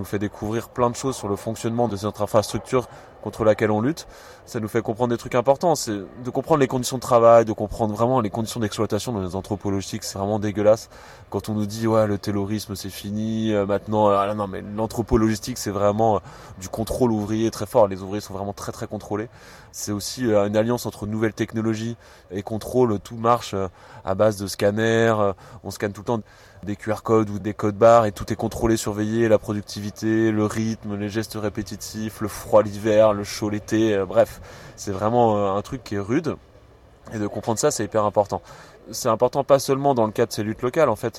nous fait découvrir plein de choses sur le fonctionnement de cette infrastructure contre laquelle on lutte. Ça nous fait comprendre des trucs importants, c'est de comprendre les conditions de travail, de comprendre vraiment les conditions d'exploitation dans les entrepôts logistiques. C'est vraiment dégueulasse quand on nous dit ouais, le taylorisme c'est fini, maintenant non, mais l'entrepôt logistique c'est vraiment du contrôle ouvrier très fort. Les ouvriers sont vraiment très très contrôlés. C'est aussi une alliance entre nouvelles technologies et contrôle. Tout marche à base de scanners, on scanne tout le temps des QR codes ou des codes barres et tout est contrôlé, surveillé, la productivité, le rythme, les gestes répétitifs, le froid l'hiver, le chaud l'été, bref, c'est vraiment un truc qui est rude et de comprendre ça c'est hyper important. C'est important pas seulement dans le cadre de ces luttes locales, en fait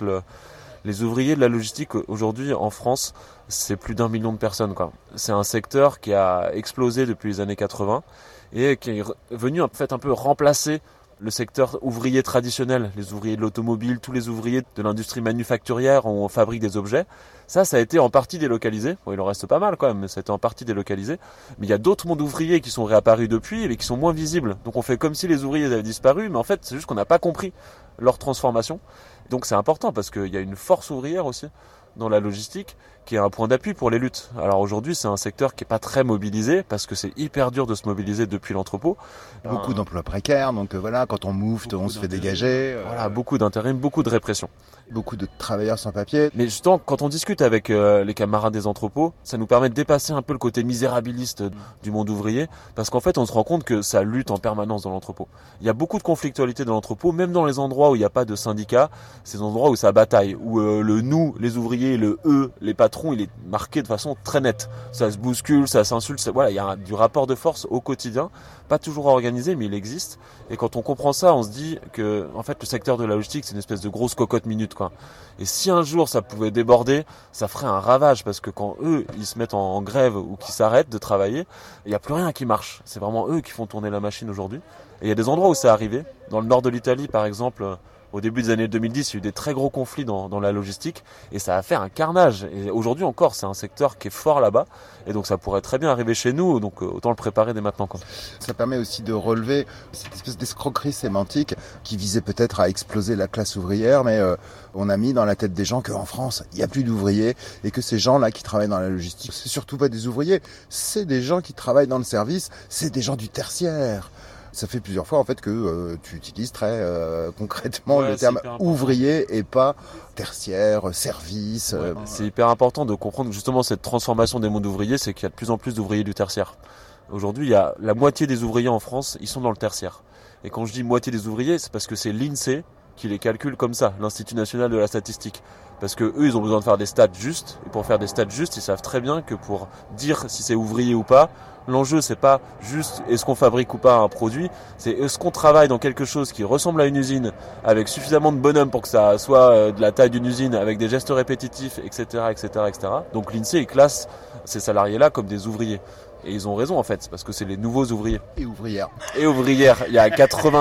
les ouvriers de la logistique aujourd'hui en France c'est plus d'1 million de personnes quoi. C'est un secteur qui a explosé depuis les années 80 et qui est venu en fait un peu remplacer le secteur ouvrier traditionnel, les ouvriers de l'automobile, tous les ouvriers de l'industrie manufacturière où on fabrique des objets. Ça a été en partie délocalisé. Bon, il en reste pas mal quand même, mais ça a été en partie délocalisé. Mais il y a d'autres mondes ouvriers qui sont réapparus depuis, mais qui sont moins visibles. Donc on fait comme si les ouvriers avaient disparu, mais en fait c'est juste qu'on n'a pas compris leur transformation. Donc c'est important parce qu'il y a une force ouvrière aussi dans la logistique qui est un point d'appui pour les luttes. Alors aujourd'hui c'est un secteur qui est pas très mobilisé parce que c'est hyper dur de se mobiliser depuis l'entrepôt. Beaucoup d'emplois précaires, donc voilà, quand on moufte, on se fait dégager. Voilà, beaucoup d'intérim, beaucoup de répression. Beaucoup de travailleurs sans papier. Mais justement, quand on discute avec les camarades des entrepôts, ça nous permet de dépasser un peu le côté misérabiliste du monde ouvrier, parce qu'en fait, on se rend compte que ça lutte en permanence dans l'entrepôt. Il y a beaucoup de conflictualité dans l'entrepôt, même dans les endroits où il n'y a pas de syndicat, c'est des endroits où ça bataille, où le nous, les ouvriers, le eux, les patrons, il est marqué de façon très nette. Ça se bouscule, ça s'insulte, voilà, il y a du rapport de force au quotidien, pas toujours organisé, mais il existe. Et quand on comprend ça, on se dit que, en fait, le secteur de la logistique, c'est une espèce de grosse cocotte minute, quoi. Et si un jour ça pouvait déborder, ça ferait un ravage parce que quand eux ils se mettent en grève ou qu'ils s'arrêtent de travailler, il n'y a plus rien qui marche. C'est vraiment eux qui font tourner la machine aujourd'hui. Et il y a des endroits où c'est arrivé. Dans le nord de l'Italie par exemple, au début des années 2010, il y a eu des très gros conflits dans la logistique et ça a fait un carnage. Et aujourd'hui encore, c'est un secteur qui est fort là-bas et donc ça pourrait très bien arriver chez nous, donc autant le préparer dès maintenant, quoi. Ça permet aussi de relever cette espèce d'escroquerie sémantique qui visait peut-être à exploser la classe ouvrière, mais on a mis dans la tête des gens qu'en France, il n'y a plus d'ouvriers et que ces gens-là qui travaillent dans la logistique, c'est surtout pas des ouvriers, c'est des gens qui travaillent dans le service, c'est des gens du tertiaire. Ça fait plusieurs fois en fait que tu utilises très concrètement le terme ouvrier et pas tertiaire, service. C'est hyper important de comprendre justement cette transformation des mondes ouvriers, c'est qu'il y a de plus en plus d'ouvriers du tertiaire. Aujourd'hui, il y a la moitié des ouvriers en France, ils sont dans le tertiaire. Et quand je dis moitié des ouvriers, c'est parce que c'est l'INSEE qui les calcule comme ça, l'Institut National de la Statistique. Parce que eux, ils ont besoin de faire des stats justes. Et pour faire des stats justes, ils savent très bien que pour dire si c'est ouvrier ou pas, l'enjeu, c'est pas juste est-ce qu'on fabrique ou pas un produit, c'est est-ce qu'on travaille dans quelque chose qui ressemble à une usine, avec suffisamment de bonhommes pour que ça soit de la taille d'une usine, avec des gestes répétitifs, etc., etc., etc. Donc l'INSEE, il classe ces salariés-là comme des ouvriers. Et ils ont raison en fait, parce que c'est les nouveaux ouvriers. Et ouvrières. Et ouvrières. Il y a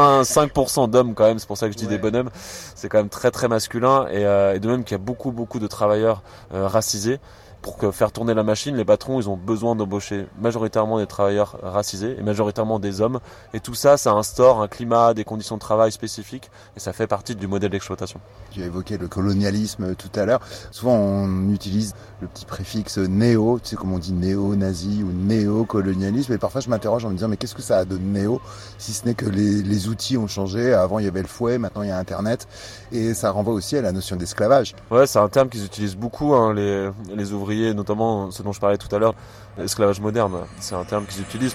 85% d'hommes quand même, c'est pour ça que je dis des bonhommes. C'est quand même très très masculin. Et de même qu'il y a beaucoup de travailleurs racisés. Pour faire tourner la machine, les patrons, ils ont besoin d'embaucher majoritairement des travailleurs racisés et majoritairement des hommes. Et tout ça, ça instaure un climat, des conditions de travail spécifiques et ça fait partie du modèle d'exploitation. Tu as évoqué le colonialisme tout à l'heure. Souvent, on utilise le petit préfixe néo, tu sais comme on dit néo-nazi ou néo-colonialisme. Et parfois, je m'interroge en me disant, mais qu'est-ce que ça a de néo, si ce n'est que les outils ont changé. Avant, il y avait le fouet, maintenant, il y a Internet. Et ça renvoie aussi à la notion d'esclavage. Ouais, c'est un terme qu'ils utilisent beaucoup, hein, les ouvriers, notamment ce dont je parlais tout à l'heure, l'esclavage moderne. C'est un terme qu'ils utilisent.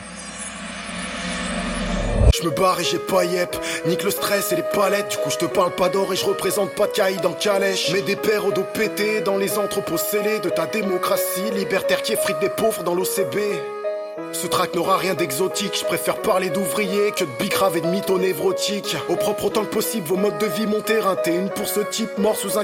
Je me barre et j'ai pas yep, nique le stress et les palettes. Du coup je te parle pas d'or et je représente pas de caïd en calèche. Mets des paires au dos pété dans les entrepôts scellés de ta démocratie libertaire qui effrite des pauvres dans l'OCB. Ce track n'aura rien d'exotique, je préfère parler d'ouvriers que de bicrave et de mythos névrotiques. Au propre autant que possible, vos modes de vie m'ont éreinté. Une pour ce type mort sous un